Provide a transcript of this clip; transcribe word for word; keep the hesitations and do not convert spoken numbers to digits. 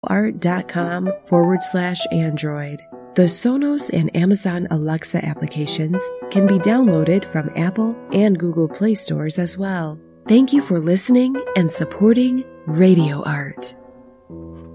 art.com forward slash Android. The Sonos and Amazon Alexa applications can be downloaded from Apple and Google Play stores as well. Thank you for listening and supporting Radio Art.